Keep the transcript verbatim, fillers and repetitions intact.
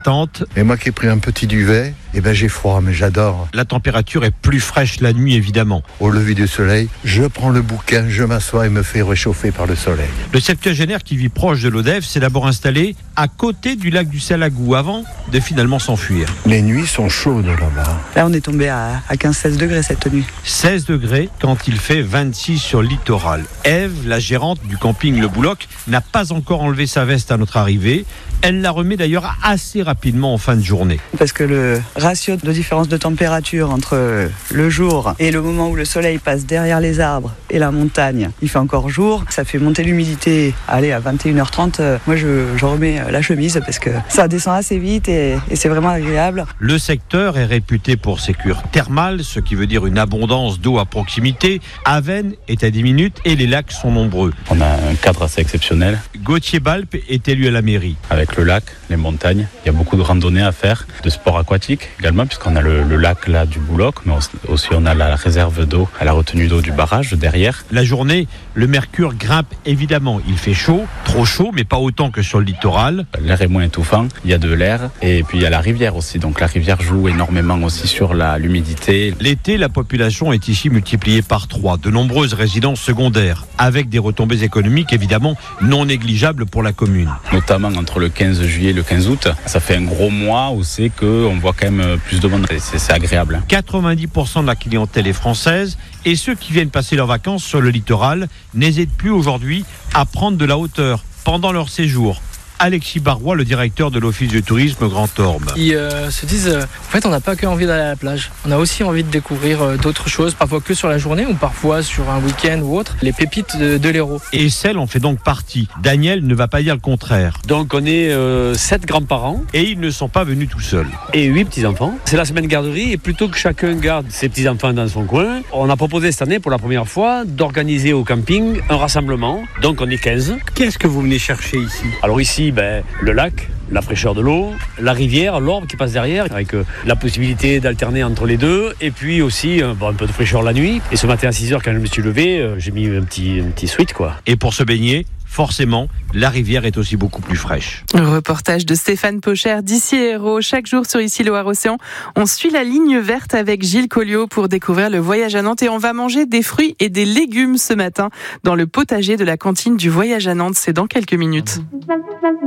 détente. Et moi qui ai pris un petit duvet, eh ben j'ai froid, mais j'adore. La température est plus fraîche la nuit, évidemment. Au lever du soleil, je prends le bouquin, je m'assois et me fais réchauffer par le soleil. Le septuagénaire qui vit proche de l'Odève s'est d'abord installé à côté du lac du Salagou avant de finalement s'enfuir. Les nuits sont chaudes là-bas. Là, on est tombé à, à quinze seize degrés cette nuit. seize degrés quand il fait vingt-six sur le littoral. Ève, la gérante du camping Le Bouloc, n'a pas encore enlevé sa veste à notre arrivée. Elle la remet d'ailleurs assez rapidement en fin de journée. Parce que le ratio de différence de température entre le jour et le moment où le soleil passe derrière les arbres et la montagne, il fait encore jour. Ça fait monter l'humidité. Allez, à vingt et une heures trente, moi je, je remets la chemise parce que ça descend assez vite et, et c'est vraiment agréable. Le secteur est réputé pour ses cures thermales, ce qui veut dire une abondance d'eau à proximité. Avesnes est à dix minutes et les lacs sont nombreux. On a un cadre assez exceptionnel. Gauthier Balpe est élu à la mairie. Avec le lac, les montagnes, il y a beaucoup de randonnées à faire, de sport aquatique également, puisqu'on a le, le lac là du Bouloc, mais aussi on a la réserve d'eau, à la retenue d'eau du barrage derrière. La journée, le mercure grimpe évidemment. Il fait chaud, trop chaud, mais pas autant que sur le littoral. L'air est moins étouffant, il y a de l'air, et puis il y a la rivière aussi, donc la rivière joue énormément aussi sur la, l'humidité. L'été, la population est ici multipliée par trois. De nombreuses résidences secondaires, avec des retombées économiques évidemment non négligeables pour la commune. Notamment entre le quinze juillet et le quinze août, ça fait un gros mois où c'est qu'on voit quand même plus de monde. C'est, c'est agréable. quatre-vingt-dix pour cent de la clientèle est française et ceux qui viennent passer leurs vacances sur le littoral n'hésitent plus aujourd'hui à prendre de la hauteur pendant leur séjour. Alexis Barrois, le directeur de l'Office du tourisme Grand Orme. Ils euh, se disent, euh, en fait, on n'a pas que envie d'aller à la plage. On a aussi envie de découvrir euh, d'autres choses, parfois que sur la journée ou parfois sur un week-end ou autre. Les pépites de, de l'Hérault. Et celle en fait donc partie. Daniel ne va pas dire le contraire. Donc on est euh, sept grands-parents. Et ils ne sont pas venus tout seuls. Et huit petits-enfants. C'est la semaine garderie et plutôt que chacun garde ses petits-enfants dans son coin, on a proposé cette année pour la première fois d'organiser au camping un rassemblement. Donc on est quinze. Qu'est-ce que vous venez chercher ici ? Alors ici, ben, le lac, la fraîcheur de l'eau, la rivière, l'Orbe qui passe derrière, avec euh, la possibilité d'alterner entre les deux, et puis aussi euh, bon, un peu de fraîcheur la nuit. Et ce matin à six heures, quand je me suis levé, euh, j'ai mis un petit, un petit sweat, quoi. Et pour se baigner, forcément, la rivière est aussi beaucoup plus fraîche. Reportage de Stéphane Pocher d'ici Hérault. Chaque jour sur Ici Loire Océan, on suit la ligne verte avec Gilles Colliot pour découvrir le voyage à Nantes et on va manger des fruits et des légumes ce matin dans le potager de la cantine du voyage à Nantes. C'est dans quelques minutes.